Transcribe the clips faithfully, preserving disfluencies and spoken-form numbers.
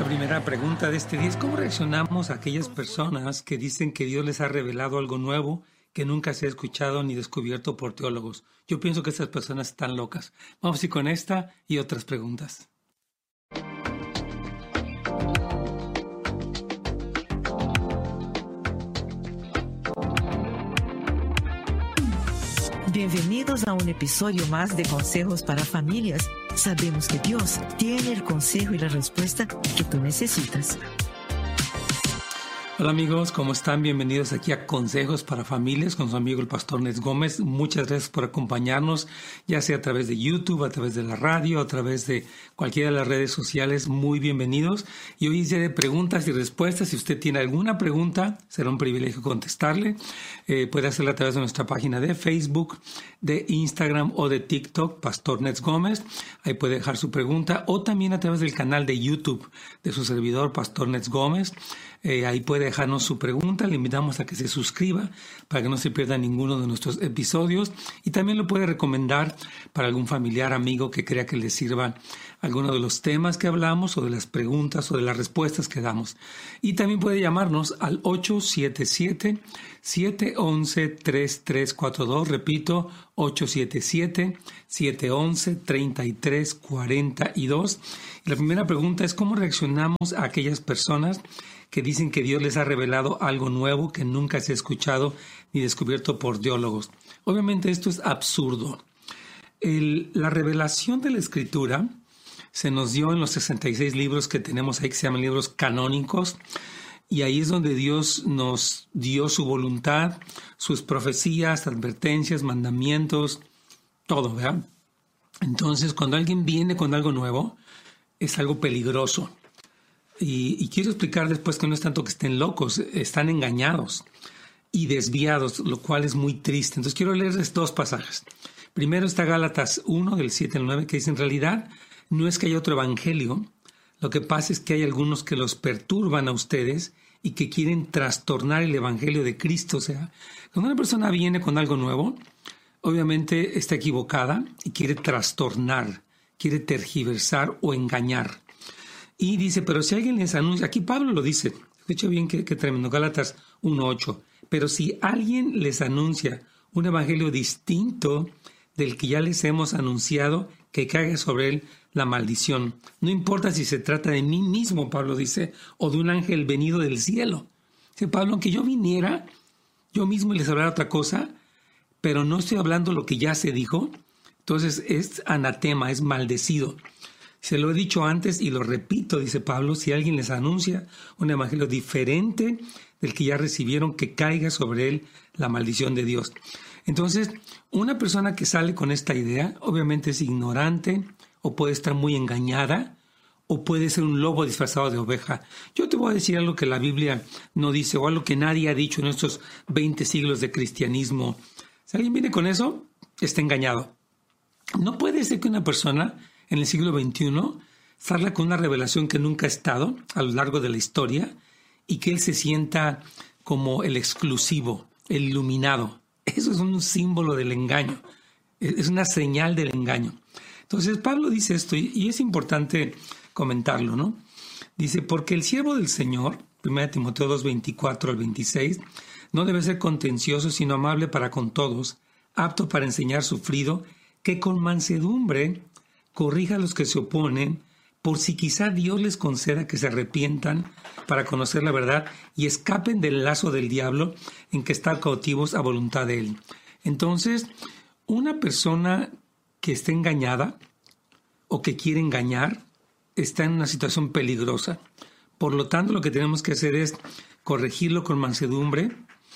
La primera pregunta de este día es: ¿cómo reaccionamos a aquellas personas que dicen que Dios les ha revelado algo nuevo que nunca se ha escuchado ni descubierto por teólogos? Yo pienso que estas personas están locas. Vamos a ir con esta y otras preguntas. Bienvenidos a un episodio más de Consejos para Familias. Sabemos que Dios tiene el consejo y la respuesta que tú necesitas. Hola amigos, ¿cómo están? Bienvenidos aquí a Consejos para Familias con su amigo el pastor Nets Gómez. Muchas gracias por acompañarnos, ya sea a través de YouTube, a través de la radio, a través de cualquiera de las redes sociales. Muy bienvenidos. Y hoy hice de preguntas y respuestas. Si usted tiene alguna pregunta, será un privilegio contestarle. Eh, puede hacerla a través de nuestra página de Facebook, de Instagram o de TikTok, Pastor Nets Gómez. Ahí puede dejar su pregunta, o también a través del canal de YouTube de su servidor, Pastor Nets Gómez. Eh, ahí puede dejarnos su pregunta. Le invitamos a que se suscriba para que no se pierda ninguno de nuestros episodios, y también lo puede recomendar para algún familiar, amigo que crea que le sirvan alguno de los temas que hablamos, o de las preguntas o de las respuestas que damos. Y también puede llamarnos al ocho siete siete, siete uno uno, tres tres cuatro dos. Repito, ocho siete siete, siete uno uno, tres tres cuatro dos. Y la primera pregunta es: ¿cómo reaccionamos a aquellas personas que dicen que Dios les ha revelado algo nuevo que nunca se ha escuchado ni descubierto por teólogos? Obviamente esto es absurdo. El, la revelación de la Escritura se nos dio en los sesenta y seis libros que tenemos ahí, que se llaman libros canónicos, y ahí es donde Dios nos dio su voluntad, sus profecías, advertencias, mandamientos, todo, ¿verdad? Entonces, cuando alguien viene con algo nuevo, es algo peligroso. Y, y quiero explicar después que no es tanto que estén locos, están engañados y desviados, lo cual es muy triste. Entonces quiero leerles dos pasajes. Primero está Gálatas uno, del siete al nueve, que dice: en realidad no es que haya otro evangelio, lo que pasa es que hay algunos que los perturban a ustedes y que quieren trastornar el evangelio de Cristo. O sea, cuando una persona viene con algo nuevo, obviamente está equivocada y quiere trastornar, quiere tergiversar o engañar. Y dice: pero si alguien les anuncia, aquí Pablo lo dice, escucha bien qué, qué tremendo, Gálatas uno ocho, pero si alguien les anuncia un evangelio distinto del que ya les hemos anunciado, que caiga sobre él la maldición. No importa si se trata de mí mismo, Pablo dice, o de un ángel venido del cielo. Dice Pablo: aunque yo viniera, yo mismo les hablara otra cosa, pero no estoy hablando lo que ya se dijo, entonces es anatema, es maldecido. Se lo he dicho antes y lo repito, dice Pablo: si alguien les anuncia un evangelio diferente del que ya recibieron, que caiga sobre él la maldición de Dios. Entonces, una persona que sale con esta idea, obviamente es ignorante, o puede estar muy engañada, o puede ser un lobo disfrazado de oveja. Yo te voy a decir algo que la Biblia no dice, o algo que nadie ha dicho en estos veinte siglos de cristianismo. Si alguien viene con eso, está engañado. No puede ser que una persona en el siglo veintiuno salga con una revelación que nunca ha estado a lo largo de la historia, y que él se sienta como el exclusivo, el iluminado. Eso es un símbolo del engaño, es una señal del engaño. Entonces Pablo dice esto, y es importante comentarlo, ¿no? Dice: porque el siervo del Señor, primera Timoteo dos, veinticuatro al veintiséis, no debe ser contencioso, sino amable para con todos, apto para enseñar, sufrido, que con mansedumbre corrija a los que se oponen, por si quizá Dios les conceda que se arrepientan para conocer la verdad y escapen del lazo del diablo en que están cautivos a voluntad de él. Entonces, una persona que está engañada o que quiere engañar está en una situación peligrosa. Por lo tanto, lo que tenemos que hacer es corregirlo con mansedumbre,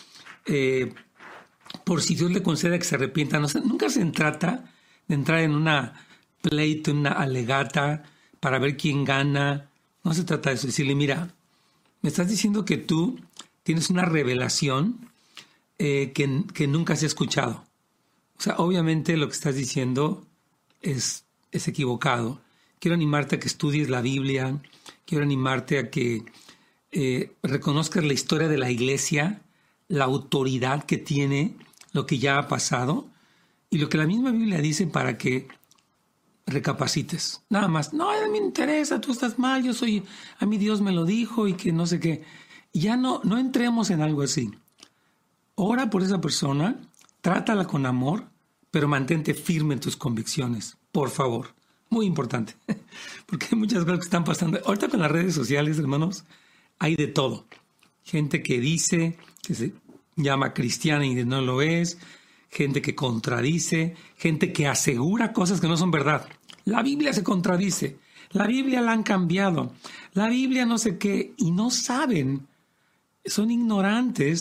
eh, por si Dios le conceda que se arrepientan. O sea, nunca se trata de entrar en una pleito, en una alegata para ver quién gana. No se trata de eso. Decirle: mira, me estás diciendo que tú tienes una revelación eh, que, que nunca se ha escuchado. O sea, obviamente lo que estás diciendo es, es equivocado. Quiero animarte a que estudies la Biblia. Quiero animarte a que eh, reconozcas la historia de la iglesia, la autoridad que tiene lo que ya ha pasado y lo que la misma Biblia dice, para que recapacites. Nada más, no, a mí me interesa, tú estás mal, yo soy, a mí Dios me lo dijo y que no sé qué. Ya no, no entremos en algo así. Ora por esa persona, trátala con amor, pero mantente firme en tus convicciones, por favor. Muy importante, porque hay muchas cosas que están pasando. Ahorita con las redes sociales, hermanos, hay de todo. Gente que dice que se llama cristiana y no lo es, gente que contradice, gente que asegura cosas que no son verdad. La Biblia se contradice, la Biblia la han cambiado, la Biblia no sé qué, y no saben, son ignorantes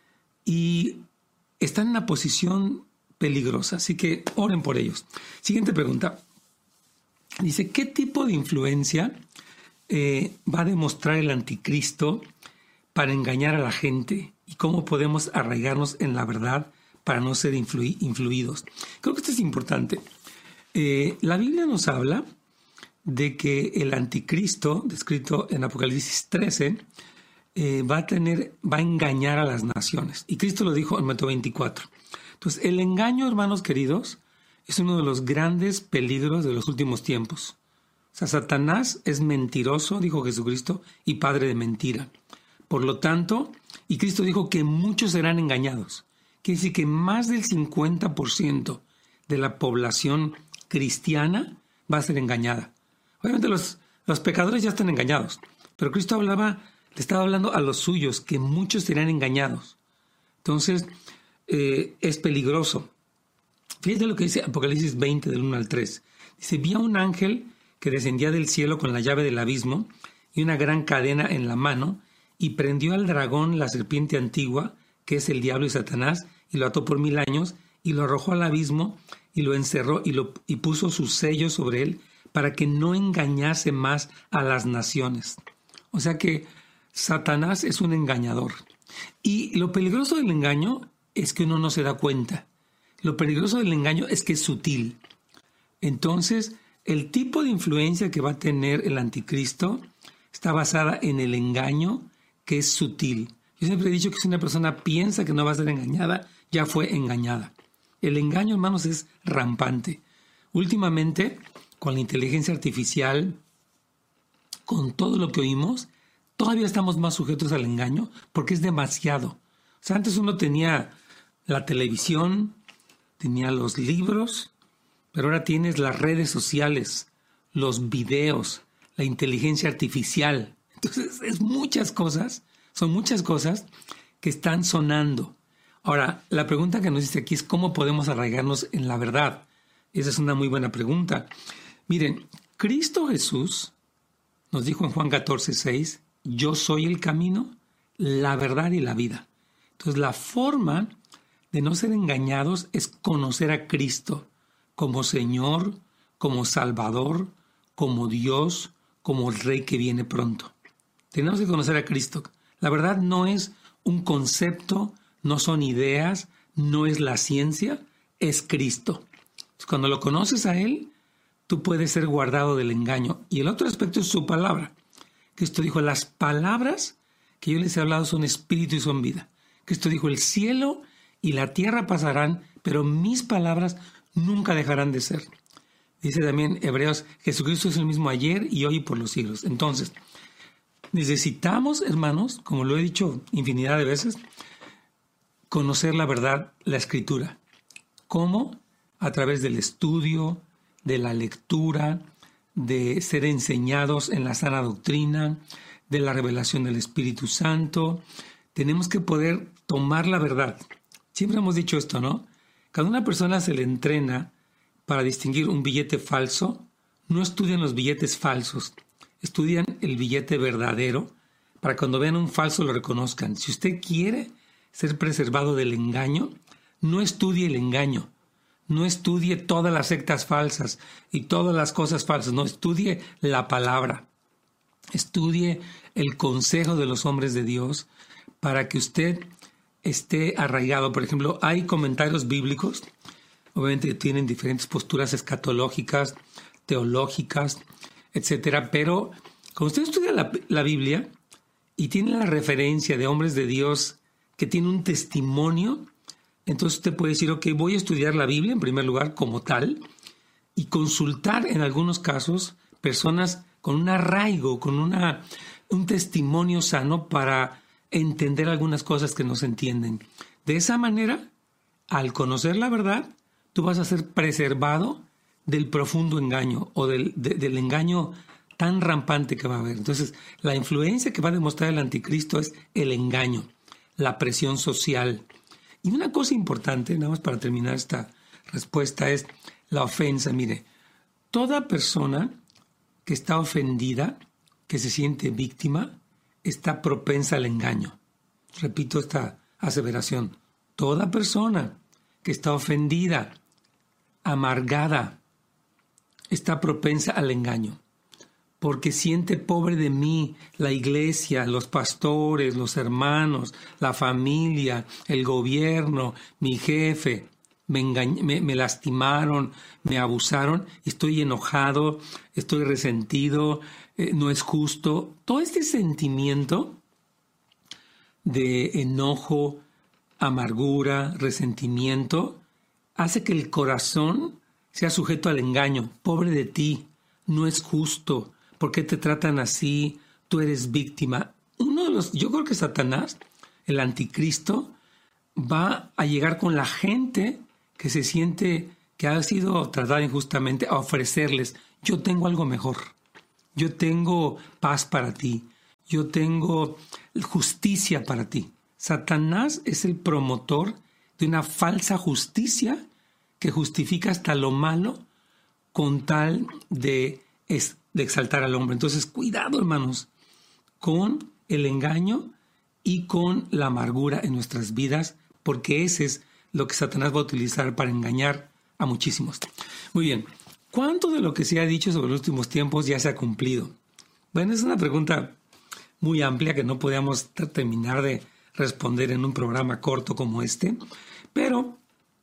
y están en una posición peligrosa, así que oren por ellos. Siguiente pregunta. Dice, ¿qué tipo de influencia eh, va a demostrar el anticristo para engañar a la gente? ¿Y cómo podemos arraigarnos en la verdad para no ser influ- influidos? Creo que esto es importante. Eh, la Biblia nos habla de que el anticristo, descrito en Apocalipsis trece, eh, va a tener, va a engañar a las naciones. Y Cristo lo dijo en Mateo veinticuatro. Entonces, el engaño, hermanos queridos, es uno de los grandes peligros de los últimos tiempos. O sea, Satanás es mentiroso, dijo Jesucristo, y padre de mentira. Por lo tanto, y Cristo dijo que muchos serán engañados. Quiere decir que más del cincuenta por ciento de la población cristiana va a ser engañada. Obviamente los, los pecadores ya están engañados, pero Cristo hablaba, le estaba hablando a los suyos, que muchos serán engañados. Entonces, eh, es peligroso. Fíjate lo que dice Apocalipsis veinte, del uno al tres. Dice, vi a un ángel que descendía del cielo con la llave del abismo y una gran cadena en la mano, y prendió al dragón, la serpiente antigua, que es el diablo y Satanás, y lo ató por mil años, y lo arrojó al abismo, y lo encerró, y, lo, y puso su sello sobre él, para que no engañase más a las naciones. O sea que Satanás es un engañador. Y lo peligroso del engaño es que uno no se da cuenta. Lo peligroso del engaño es que es sutil. Entonces, el tipo de influencia que va a tener el anticristo está basada en el engaño, que es sutil. Yo siempre he dicho que si una persona piensa que no va a ser engañada, ya fue engañada. El engaño, hermanos, es rampante. Últimamente, con la inteligencia artificial, con todo lo que oímos, todavía estamos más sujetos al engaño porque es demasiado. O sea, antes uno tenía la televisión, tenía los libros, pero ahora tienes las redes sociales, los videos, la inteligencia artificial. Entonces, es muchas cosas, son muchas cosas que están sonando. Ahora, la pregunta que nos dice aquí es ¿cómo podemos arraigarnos en la verdad? Esa es una muy buena pregunta. Miren, Cristo Jesús nos dijo en Juan catorce, seis, yo soy el camino, la verdad y la vida. Entonces, la forma de no ser engañados es conocer a Cristo como Señor, como Salvador, como Dios, como el Rey que viene pronto. Tenemos que conocer a Cristo. La verdad no es un concepto, no son ideas, no es la ciencia, es Cristo. Entonces, cuando lo conoces a Él, tú puedes ser guardado del engaño. Y el otro aspecto es su palabra. Cristo dijo, las palabras que yo les he hablado son espíritu y son vida. Cristo dijo, el cielo y la tierra pasarán, pero mis palabras nunca dejarán de ser. Dice también Hebreos, Jesucristo es el mismo ayer y hoy y por los siglos. Entonces, necesitamos, hermanos, como lo he dicho infinidad de veces, conocer la verdad, la Escritura. ¿Cómo? A través del estudio, de la lectura, de ser enseñados en la sana doctrina, de la revelación del Espíritu Santo. Tenemos que poder tomar la verdad. Siempre hemos dicho esto, ¿no? Cuando una persona se le entrena para distinguir un billete falso, no estudian los billetes falsos, estudian el billete verdadero para cuando vean un falso lo reconozcan. Si usted quiere ser preservado del engaño, no estudie el engaño, no estudie todas las sectas falsas y todas las cosas falsas, no, estudie la palabra, estudie el consejo de los hombres de Dios para que usted esté arraigado. Por ejemplo, hay comentarios bíblicos, obviamente tienen diferentes posturas escatológicas, teológicas, etcétera, pero cuando usted estudia la, la Biblia y tiene la referencia de hombres de Dios que tienen un testimonio, entonces usted puede decir, ok, voy a estudiar la Biblia en primer lugar como tal, y consultar en algunos casos personas con un arraigo, con una, un testimonio sano para entender algunas cosas que no se entienden. De esa manera, al conocer la verdad, tú vas a ser preservado del profundo engaño o del, de, del engaño tan rampante que va a haber. Entonces, la influencia que va a demostrar el anticristo es el engaño, la presión social. Y una cosa importante, nada más para terminar esta respuesta, es la ofensa. Mire, toda persona que está ofendida, que se siente víctima, está propensa al engaño. Repito esta aseveración. Toda persona que está ofendida, amargada, está propensa al engaño. Porque siente pobre de mí la iglesia, los pastores, los hermanos, la familia, el gobierno, mi jefe. Me, engañ- me, me lastimaron, me abusaron, estoy enojado, estoy resentido, eh, no es justo. Todo este sentimiento de enojo, amargura, resentimiento, hace que el corazón sea sujeto al engaño. Pobre de ti, no es justo. ¿Por qué te tratan así? Tú eres víctima. Uno de los, yo creo que Satanás, el anticristo, va a llegar con la gente que se siente que ha sido tratada injustamente a ofrecerles: yo tengo algo mejor, yo tengo paz para ti, yo tengo justicia para ti. Satanás es el promotor de una falsa justicia que justifica hasta lo malo con tal de, de exaltar al hombre. Entonces, cuidado, hermanos, con el engaño y con la amargura en nuestras vidas, porque ese es lo que Satanás va a utilizar para engañar a muchísimos. Muy bien, ¿cuánto de lo que se ha dicho sobre los últimos tiempos ya se ha cumplido? Bueno, es una pregunta muy amplia que no podíamos terminar de responder en un programa corto como este, pero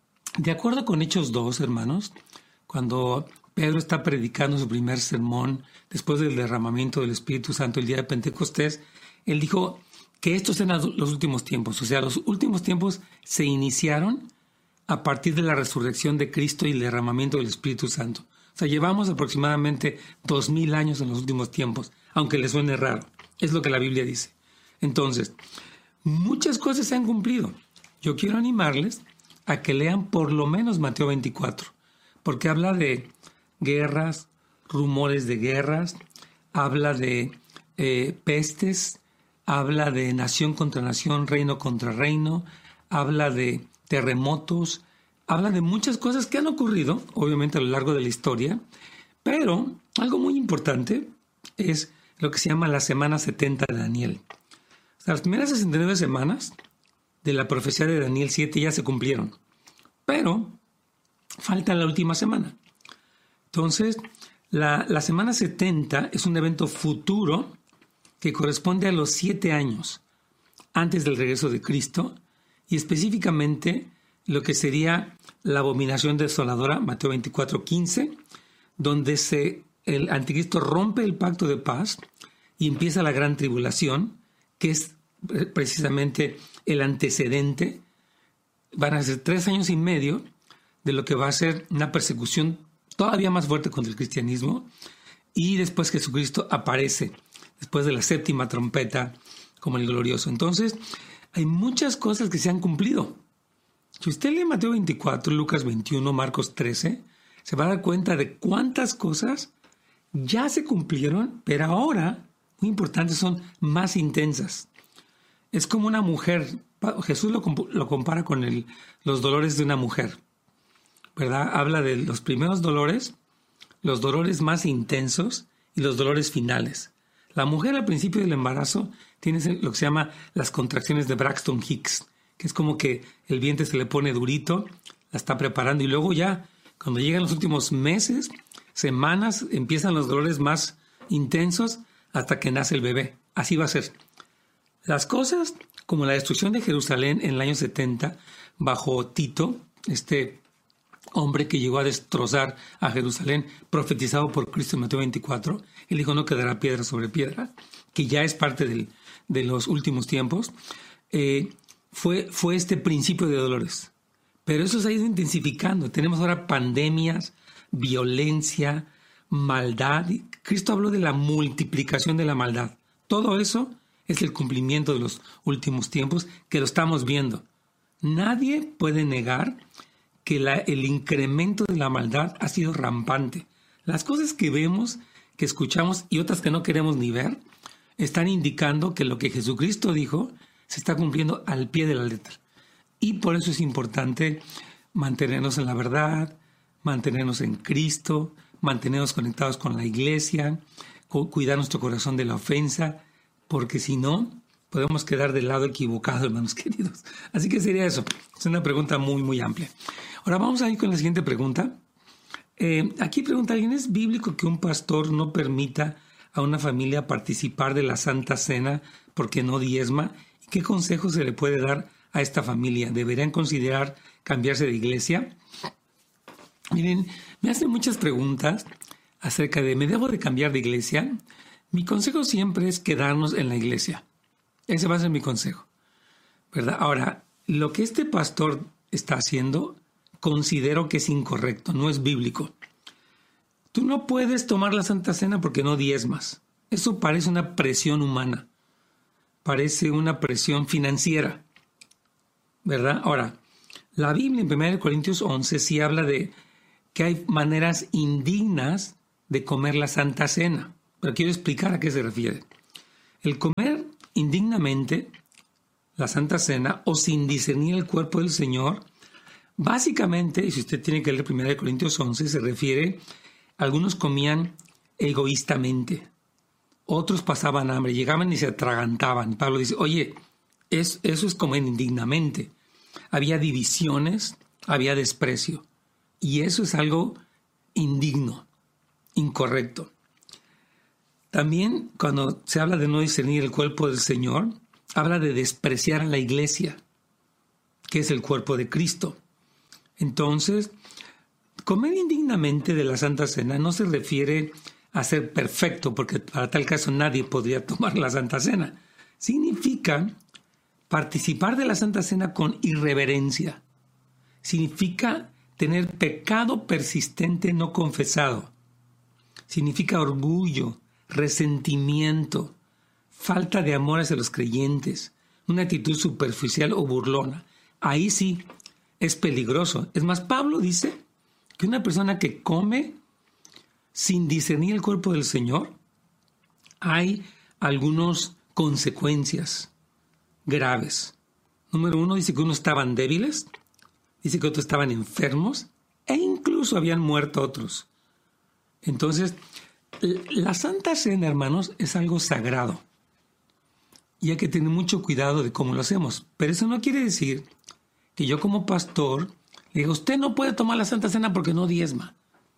de acuerdo con Hechos dos, hermanos, cuando Pedro está predicando su primer sermón después del derramamiento del Espíritu Santo el día de Pentecostés, él dijo que estos eran los últimos tiempos. O sea, los últimos tiempos se iniciaron a partir de la resurrección de Cristo y el derramamiento del Espíritu Santo. O sea, llevamos aproximadamente dos mil años en los últimos tiempos, aunque les suene raro. Es lo que la Biblia dice. Entonces, muchas cosas se han cumplido. Yo quiero animarles a que lean por lo menos Mateo veinticuatro, porque habla de guerras, rumores de guerras, habla de eh, pestes, habla de nación contra nación, reino contra reino, habla de terremotos, habla de muchas cosas que han ocurrido, obviamente a lo largo de la historia, pero algo muy importante es lo que se llama la semana setenta de Daniel. O sea, las primeras sesenta y nueve semanas de la profecía de Daniel siete ya se cumplieron, pero falta la última semana. Entonces, la, la semana setenta es un evento futuro que corresponde a los siete años antes del regreso de Cristo, y específicamente lo que sería la abominación desoladora, Mateo veinticuatro quince, donde se, el anticristo rompe el pacto de paz y empieza la gran tribulación, que es precisamente el antecedente. Van a ser tres años y medio de lo que va a ser una persecución todavía más fuerte contra el cristianismo, y después Jesucristo aparece después de la séptima trompeta como el glorioso. Entonces, hay muchas cosas que se han cumplido. Si usted lee Mateo veinticuatro, Lucas veintiuno, Marcos trece, se va a dar cuenta de cuántas cosas ya se cumplieron, pero ahora, muy importantes, son más intensas. Es como una mujer. Jesús lo, lo compara con el, los dolores de una mujer, ¿verdad? Habla de los primeros dolores, los dolores más intensos y los dolores finales. La mujer al principio del embarazo tiene lo que se llama las contracciones de Braxton Hicks, que es como que el vientre se le pone durito, la está preparando, y luego ya, cuando llegan los últimos meses, semanas, empiezan los dolores más intensos hasta que nace el bebé. Así va a ser. Las cosas como la destrucción de Jerusalén en el año setenta, bajo Tito, este hombre que llegó a destrozar a Jerusalén, profetizado por Cristo en Mateo veinticuatro, él dijo: no quedará piedra sobre piedra, que ya es parte del, de los últimos tiempos, eh, fue, fue este principio de dolores. Pero eso se ha ido intensificando. Tenemos ahora pandemias, violencia, maldad. Cristo habló de la multiplicación de la maldad. Todo eso es el cumplimiento de los últimos tiempos que lo estamos viendo. Nadie puede negar que la, el incremento de la maldad ha sido rampante. Las cosas que vemos, que escuchamos y otras que no queremos ni ver, están indicando que lo que Jesucristo dijo se está cumpliendo al pie de la letra. Y por eso es importante mantenernos en la verdad, mantenernos en Cristo, mantenernos conectados con la iglesia, cuidar nuestro corazón de la ofensa, porque si no, podemos quedar del lado equivocado, hermanos queridos. Así que sería eso. Es una pregunta muy, muy amplia. Ahora vamos a ir con la siguiente pregunta. Eh, aquí pregunta alguien, ¿es bíblico que un pastor no permita a una familia participar de la Santa Cena porque no diezma? ¿Y qué consejo se le puede dar a esta familia? ¿Deberían considerar cambiarse de iglesia? Miren, me hacen muchas preguntas acerca de ¿me debo de cambiar de iglesia? Mi consejo siempre es quedarnos en la iglesia. Ese va a ser mi consejo, ¿verdad? Ahora, lo que este pastor está haciendo, considero que es incorrecto, no es bíblico. Tú no puedes tomar la Santa Cena porque no diezmas. Eso parece una presión humana, parece una presión financiera, ¿verdad? Ahora, la Biblia en primera Corintios once sí habla de que hay maneras indignas de comer la Santa Cena. Pero quiero explicar a qué se refiere. El comer indignamente la Santa Cena o sin discernir el cuerpo del Señor, básicamente, y si usted tiene que leer primera Corintios once, se refiere, algunos comían egoístamente, otros pasaban hambre, llegaban y se atragantaban. Pablo dice, oye, es, eso es comer indignamente. Había divisiones, había desprecio, y eso es algo indigno, incorrecto. También cuando se habla de no discernir el cuerpo del Señor, habla de despreciar a la iglesia, que es el cuerpo de Cristo. Entonces, comer indignamente de la Santa Cena no se refiere a ser perfecto, porque para tal caso nadie podría tomar la Santa Cena. Significa participar de la Santa Cena con irreverencia. Significa tener pecado persistente no confesado. Significa orgullo, resentimiento, falta de amor hacia los creyentes, una actitud superficial o burlona. Ahí sí es peligroso. Es más, Pablo dice que una persona que come sin discernir el cuerpo del Señor, hay algunas consecuencias graves. Número uno, dice que unos estaban débiles, dice que otros estaban enfermos e incluso habían muerto otros. Entonces, la Santa Cena, hermanos, es algo sagrado y hay que tener mucho cuidado de cómo lo hacemos. Pero eso no quiere decir que yo como pastor le diga, usted no puede tomar la Santa Cena porque no diezma.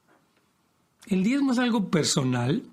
El diezmo es algo personal.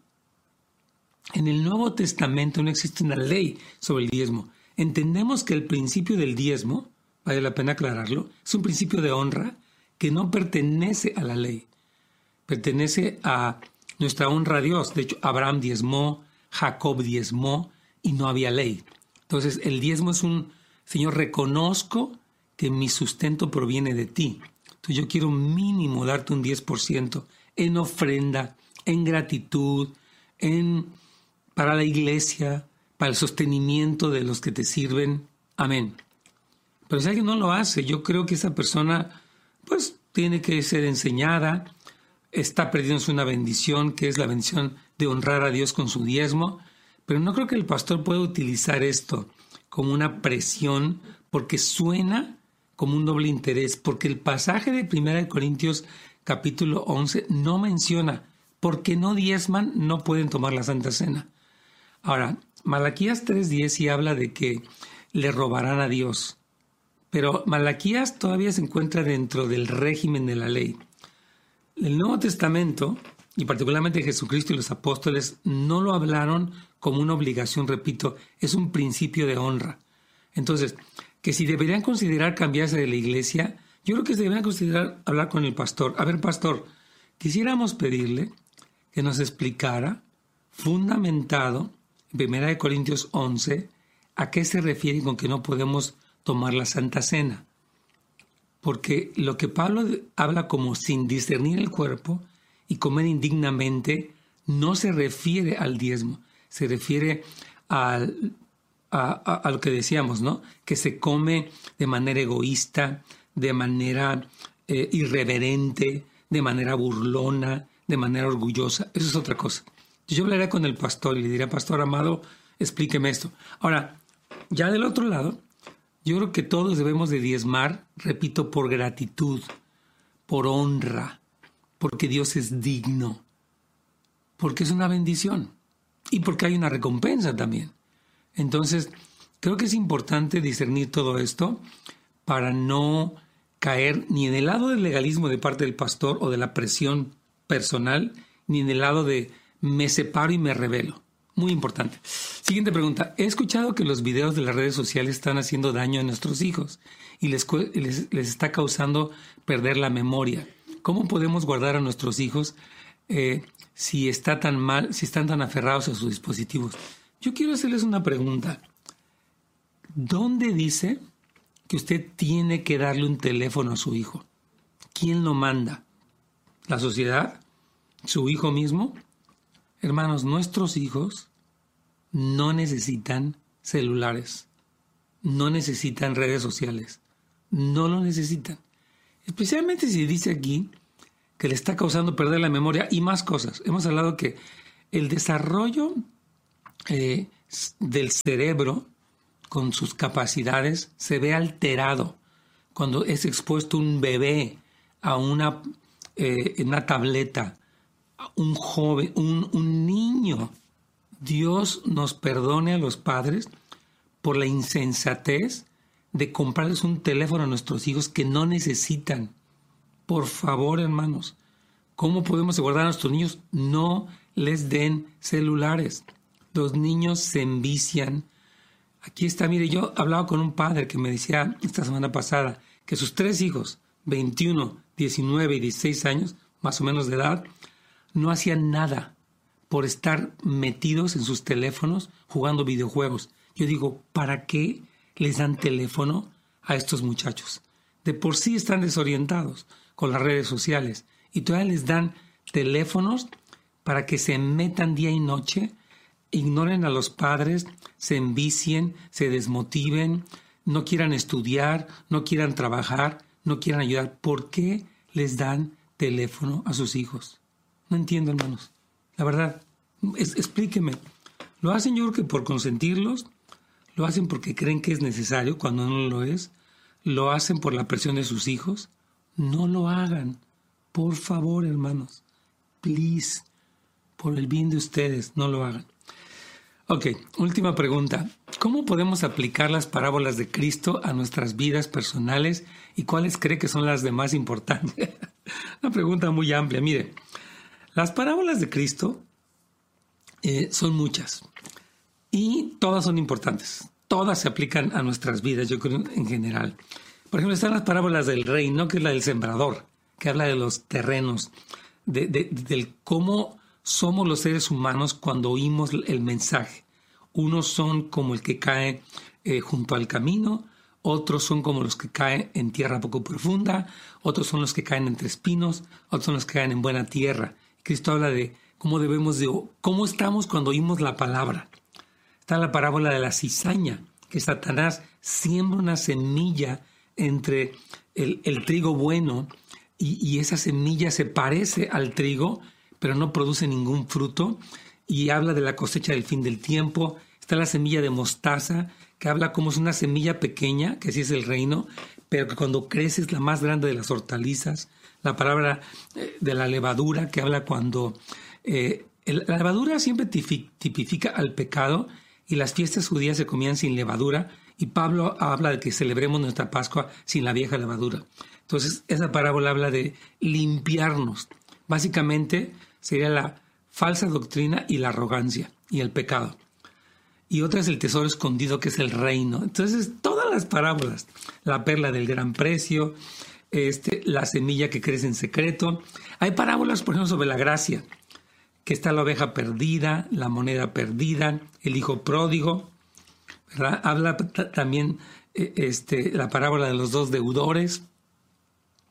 En el Nuevo Testamento no existe una ley sobre el diezmo. Entendemos que el principio del diezmo, vale la pena aclararlo, es un principio de honra que no pertenece a la ley. Pertenece a nuestra honra a Dios. De hecho, Abraham diezmó, Jacob diezmó y no había ley. Entonces, el diezmo es un, Señor, reconozco que mi sustento proviene de ti. Entonces, yo quiero mínimo darte un diez por ciento en ofrenda, en gratitud, en, para la iglesia, para el sostenimiento de los que te sirven. Amén. Pero si alguien no lo hace, yo creo que esa persona, pues, tiene que ser enseñada, está perdiéndose una bendición, que es la bendición de honrar a Dios con su diezmo, pero no creo que el pastor pueda utilizar esto como una presión, porque suena como un doble interés, porque el pasaje de primera Corintios capítulo once no menciona, porque no diezman, no pueden tomar la Santa Cena. Ahora, Malaquías tres diez sí habla de que le robarán a Dios, pero Malaquías todavía se encuentra dentro del régimen de la ley. El Nuevo Testamento, y particularmente Jesucristo y los apóstoles, no lo hablaron como una obligación, repito, es un principio de honra. Entonces, que si deberían considerar cambiarse de la iglesia, yo creo que se deberían considerar hablar con el pastor. A ver, pastor, quisiéramos pedirle que nos explicara, fundamentado, en primera Corintios once, a qué se refiere con que no podemos tomar la Santa Cena. porque lo que Pablo habla como sin discernir el cuerpo y comer indignamente no se refiere al diezmo, se refiere al, a, a, a lo que decíamos, ¿no? Que se come de manera egoísta, de manera eh, irreverente, de manera burlona, de manera orgullosa. Eso es otra cosa. Yo hablaré con el pastor y le diré, pastor amado, explíqueme esto. Ahora, ya del otro lado, yo creo que todos debemos de diezmar, repito, por gratitud, por honra, porque Dios es digno, porque es una bendición y porque hay una recompensa también. Entonces, creo que es importante discernir todo esto para no caer ni en el lado del legalismo de parte del pastor o de la presión personal, ni en el lado de me separo y me rebelo. Muy importante. Siguiente pregunta. He escuchado que los videos de las redes sociales están haciendo daño a nuestros hijos y les, les, les está causando perder la memoria. ¿Cómo podemos guardar a nuestros hijos eh, si está tan mal, si están tan aferrados a sus dispositivos? Yo quiero hacerles una pregunta. ¿Dónde dice que usted tiene que darle un teléfono a su hijo? ¿Quién lo manda? ¿La sociedad? ¿Su hijo mismo? Hermanos, nuestros hijos no necesitan celulares, no necesitan redes sociales, no lo necesitan. Especialmente si dice aquí que le está causando perder la memoria y más cosas. Hemos hablado que el desarrollo eh, del cerebro con sus capacidades se ve alterado cuando es expuesto un bebé a una, eh, una tableta, un joven, un, un niño. Dios nos perdone a los padres por la insensatez de comprarles un teléfono a nuestros hijos que no necesitan. Por favor, hermanos, ¿cómo podemos guardar a nuestros niños? No les den celulares. Los niños se envician. Aquí está, mire, yo hablaba con un padre que me decía esta semana pasada que sus tres hijos, veintiuno, diecinueve y dieciséis años, más o menos de edad, no hacían nada por estar metidos en sus teléfonos jugando videojuegos. Yo digo, ¿para qué les dan teléfono a estos muchachos? De por sí están desorientados con las redes sociales y todavía les dan teléfonos para que se metan día y noche, ignoren a los padres, se envicien, se desmotiven, no quieran estudiar, no quieran trabajar, no quieran ayudar. ¿Por qué les dan teléfono a sus hijos? No entiendo, hermanos. La verdad, es, explíqueme. ¿Lo hacen yo creo que por consentirlos? ¿Lo hacen porque creen que es necesario cuando no lo es? ¿Lo hacen por la presión de sus hijos? No lo hagan. Por favor, hermanos. Please. Por el bien de ustedes, no lo hagan. Ok, última pregunta. ¿Cómo podemos aplicar las parábolas de Cristo a nuestras vidas personales y cuáles cree que son las de más importantes? Una pregunta muy amplia. Mire, las parábolas de Cristo eh, son muchas y todas son importantes. Todas se aplican a nuestras vidas, yo creo, en general. Por ejemplo, están las parábolas del reino, que es la del sembrador, que habla de los terrenos, de, de, del cómo somos los seres humanos cuando oímos el mensaje. Unos son como el que cae eh, junto al camino, otros son como los que caen en tierra poco profunda, otros son los que caen entre espinos, otros son los que caen en buena tierra. Cristo habla de cómo debemos de, cómo estamos cuando oímos la palabra. Está la parábola de la cizaña, que Satanás siembra una semilla entre el, el trigo bueno y, y esa semilla se parece al trigo, pero no produce ningún fruto, y habla de la cosecha del fin del tiempo. Está la semilla de mostaza, que habla como es una semilla pequeña, que así es el reino, pero que cuando crece es la más grande de las hortalizas. La palabra de la levadura, que habla cuando... Eh, el, la levadura siempre tipifica al pecado, y las fiestas judías se comían sin levadura, y Pablo habla de que celebremos nuestra Pascua sin la vieja levadura. Entonces, esa parábola habla de limpiarnos. Básicamente, sería la falsa doctrina y la arrogancia y el pecado. Y otra es el tesoro escondido, que es el reino. Entonces, todas las parábolas, la perla del gran precio, este, la semilla que crece en secreto. Hay parábolas, por ejemplo, sobre la gracia, que está la oveja perdida, la moneda perdida, el hijo pródigo, ¿verdad? Habla t- también eh, este, la parábola de los dos deudores.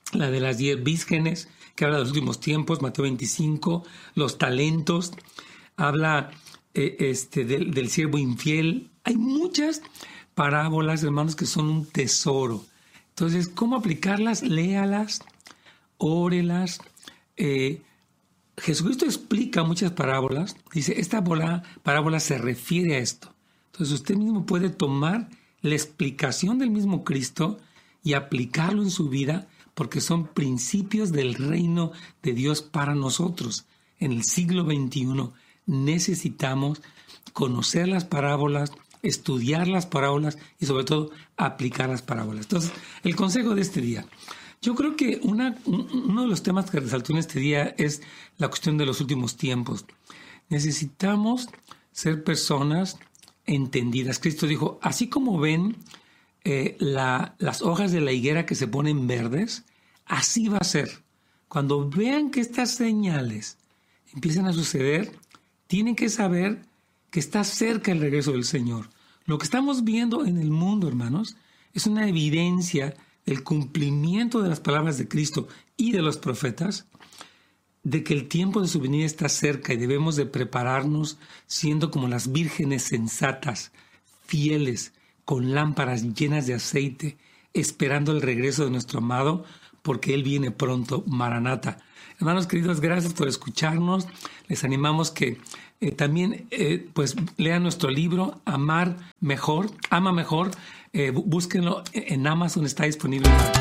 la de las diez vírgenes, que habla de los últimos tiempos, Mateo veinticinco, los talentos, habla eh, este, del, del siervo infiel. Hay muchas parábolas, hermanos, que son un tesoro. Entonces, ¿cómo aplicarlas? Léalas, órelas. Eh, Jesucristo explica muchas parábolas. Dice, esta parábola se refiere a esto. Entonces, usted mismo puede tomar la explicación del mismo Cristo y aplicarlo en su vida, porque son principios del reino de Dios para nosotros. En el siglo veintiuno necesitamos conocer las parábolas, estudiar las parábolas y sobre todo aplicar las parábolas. Entonces, el consejo de este día. Yo creo que una, uno de los temas que resaltó en este día es la cuestión de los últimos tiempos. Necesitamos ser personas entendidas. Cristo dijo, así como ven eh, la, las hojas de la higuera que se ponen verdes, así va a ser. Cuando vean que estas señales empiezan a suceder, tienen que saber que está cerca el regreso del Señor. Lo que estamos viendo en el mundo, hermanos, es una evidencia del cumplimiento de las palabras de Cristo y de los profetas, de que el tiempo de su venida está cerca y debemos de prepararnos siendo como las vírgenes sensatas, fieles, con lámparas llenas de aceite, esperando el regreso de nuestro amado, porque Él viene pronto, Maranata. Hermanos queridos, gracias por escucharnos. Les animamos que eh, también eh, pues lean nuestro libro, Amar Mejor, Ama Mejor. Eh, búsquenlo en Amazon, está disponible.